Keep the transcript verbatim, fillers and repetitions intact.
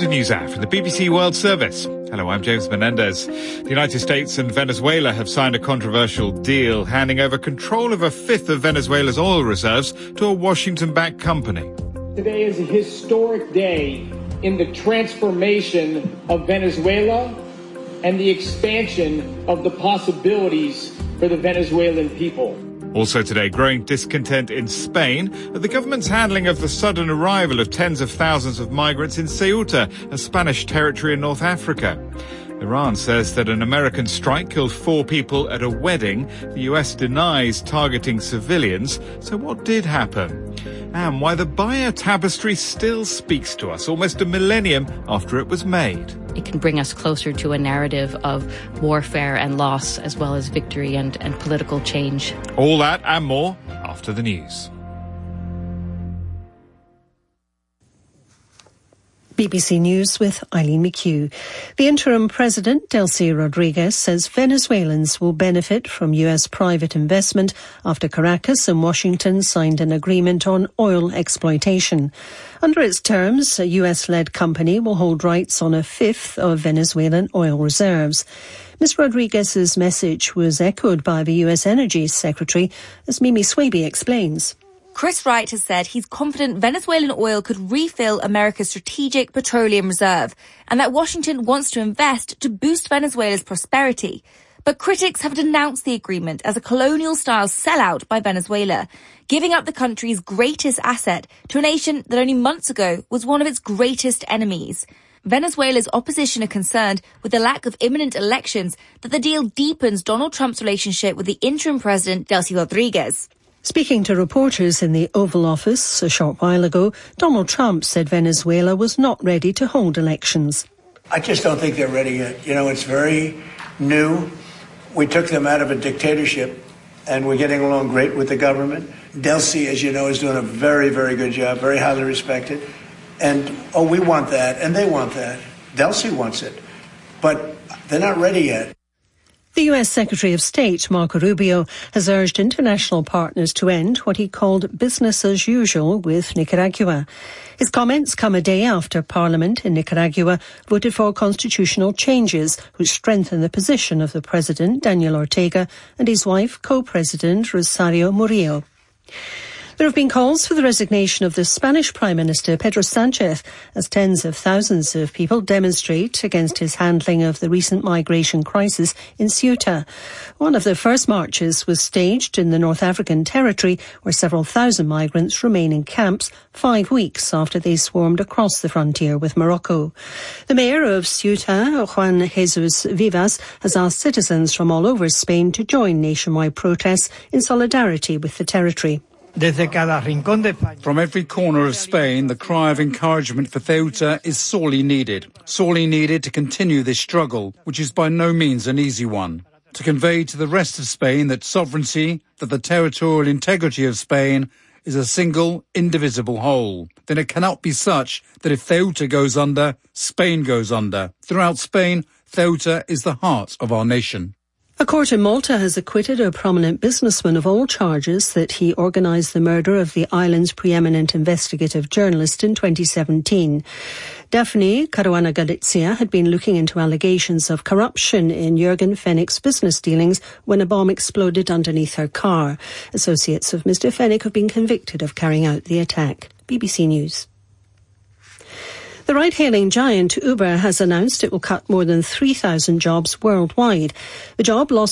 to NewsHour from the B B C World Service. Hello, I'm James Menendez. The United States and Venezuela have signed a controversial deal, handing over control of a fifth of Venezuela's oil reserves to a Washington-backed company. Today is a historic day in the transformation of Venezuela and the expansion of the possibilities for the Venezuelan people. Also today, growing discontent in Spain at the government's handling of the sudden arrival of tens of thousands of migrants in Ceuta, a Spanish territory in North Africa. Iran says that an American strike killed four people at a wedding. The U S denies targeting civilians. So what did happen? And why the Bayer tapestry still speaks to us almost a millennium after it was made. It can bring us closer to a narrative of warfare and loss, as well as victory and, and political change. All that and more after the news. B B C News with Eileen McHugh. The interim president, Delcy Rodriguez, says Venezuelans will benefit from U S private investment after Caracas and Washington signed an agreement on oil exploitation. Under its terms, a U S-led company will hold rights on a fifth of Venezuelan oil reserves. Miz Rodriguez's message was echoed by the U S Energy Secretary, as Mimi Swaby explains. Chris Wright has said he's confident Venezuelan oil could refill America's strategic petroleum reserve and that Washington wants to invest to boost Venezuela's prosperity. But critics have denounced the agreement as a colonial-style sellout by Venezuela, giving up the country's greatest asset to a nation that only months ago was one of its greatest enemies. Venezuela's opposition are concerned with the lack of imminent elections that the deal deepens Donald Trump's relationship with the interim president, Delcy Rodriguez. Speaking to reporters in the Oval Office a short while ago, Donald Trump said Venezuela was not ready to hold elections. I just don't think they're ready yet. You know, it's very new. We took them out of a dictatorship, and we're getting along great with the government. Delcy, as you know, is doing a very, very good job, very highly respected. And, oh, we want that, and they want that. Delcy wants it. But they're not ready yet. The U S Secretary of State, Marco Rubio, has urged international partners to end what he called business as usual with Nicaragua. His comments come a day after Parliament in Nicaragua voted for constitutional changes which strengthen the position of the President, Daniel Ortega, and his wife, co-President Rosario Murillo. There have been calls for the resignation of the Spanish Prime Minister, Pedro Sánchez, as tens of thousands of people demonstrate against his handling of the recent migration crisis in Ceuta. One of the first marches was staged in the North African territory, where several thousand migrants remain in camps five weeks after they swarmed across the frontier with Morocco. The mayor of Ceuta, Juan Jesus Vivas, has asked citizens from all over Spain to join nationwide protests in solidarity with the territory. From every corner of Spain, the cry of encouragement for Ceuta is sorely needed. Sorely needed to continue this struggle, which is by no means an easy one. To convey to the rest of Spain that sovereignty, that the territorial integrity of Spain is a single, indivisible whole. Then it cannot be such that if Ceuta goes under, Spain goes under. Throughout Spain, Ceuta is the heart of our nation. A court in Malta has acquitted a prominent businessman of all charges that he organised the murder of the island's preeminent investigative journalist in twenty seventeen. Daphne Caruana Galizia had been looking into allegations of corruption in Jürgen Fennick's business dealings when a bomb exploded underneath her car. Associates of Mister Fennick have been convicted of carrying out the attack. B B C News. The ride-hailing giant Uber has announced it will cut more than three thousand jobs worldwide. The job loss